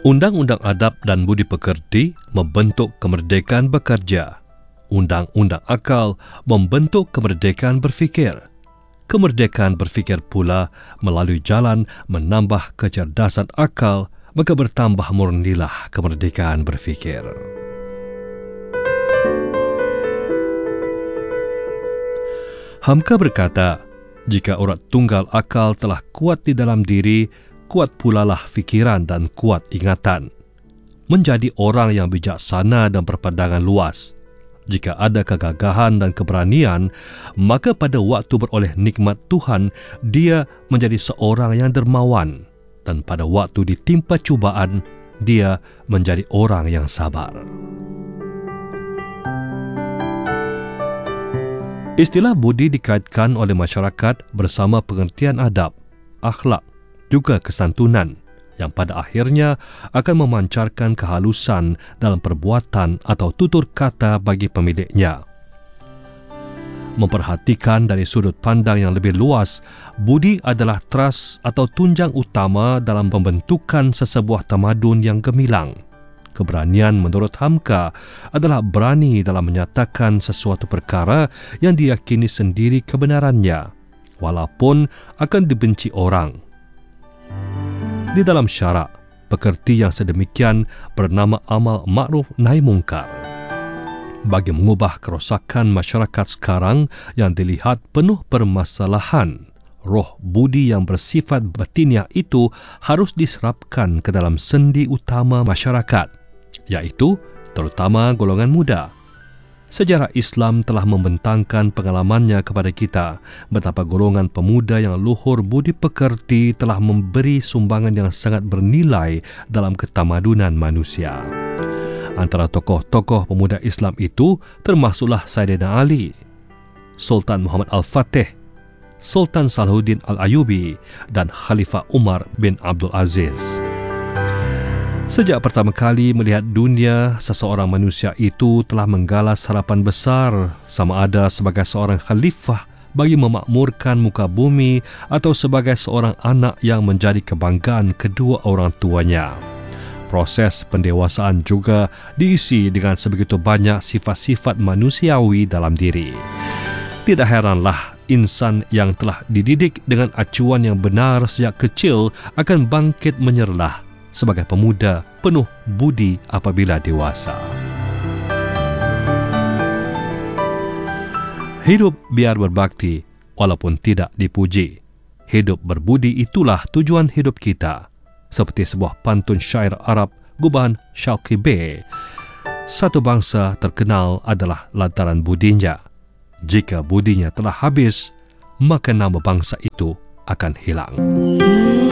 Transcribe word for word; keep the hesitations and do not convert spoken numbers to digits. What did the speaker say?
Undang-Undang Adab dan Budi Pekerti membentuk kemerdekaan bekerja. Undang-Undang Akal membentuk kemerdekaan berfikir. Kemerdekaan berfikir pula melalui jalan menambah kecerdasan akal, maka bertambah murnilah kemerdekaan berfikir. Hamka berkata, jika urat tunggal akal telah kuat di dalam diri, kuat pulalah fikiran dan kuat ingatan. Menjadi orang yang bijaksana dan berpandangan luas. Jika ada kegagahan dan keberanian, maka pada waktu beroleh nikmat Tuhan, dia menjadi seorang yang dermawan. Dan pada waktu ditimpa cubaan, dia menjadi orang yang sabar. Istilah budi dikaitkan oleh masyarakat bersama pengertian adab, akhlak, juga kesantunan yang pada akhirnya akan memancarkan kehalusan dalam perbuatan atau tutur kata bagi pemiliknya. Memperhatikan dari sudut pandang yang lebih luas, budi adalah teras atau tunjang utama dalam pembentukan sesebuah tamadun yang gemilang. Keberanian menurut Hamka adalah berani dalam menyatakan sesuatu perkara yang diyakini sendiri kebenarannya, walaupun akan dibenci orang. Di dalam syarak, pekerti yang sedemikian bernama amal ma'ruf nahi mungkar. Bagi mengubah kerosakan masyarakat sekarang yang dilihat penuh permasalahan, roh budi yang bersifat batiniah itu harus diserapkan ke dalam sendi utama masyarakat, iaitu terutama golongan muda. Sejarah Islam telah membentangkan pengalamannya kepada kita betapa golongan pemuda yang luhur budi pekerti telah memberi sumbangan yang sangat bernilai dalam ketamadunan manusia. Antara tokoh-tokoh pemuda Islam itu termasuklah Sayyidina Ali, Sultan Muhammad Al-Fatih, Sultan Salahuddin Al-Ayubi dan Khalifah Umar bin Abdul Aziz. Sejak pertama kali melihat dunia, seseorang manusia itu telah menggalas harapan besar, sama ada sebagai seorang khalifah bagi memakmurkan muka bumi atau sebagai seorang anak yang menjadi kebanggaan kedua orang tuanya. Proses pendewasaan juga diisi dengan sebegitu banyak sifat-sifat manusiawi dalam diri. Tidak heranlah insan yang telah dididik dengan acuan yang benar sejak kecil akan bangkit menyerlah sebagai pemuda penuh budi apabila dewasa. Hidup biar berbakti walaupun tidak dipuji. Hidup berbudi itulah tujuan hidup kita. Seperti sebuah pantun syair Arab gubahan Syauqi B, satu bangsa terkenal adalah lantaran budinya. Jika budinya telah habis, maka nama bangsa itu akan hilang.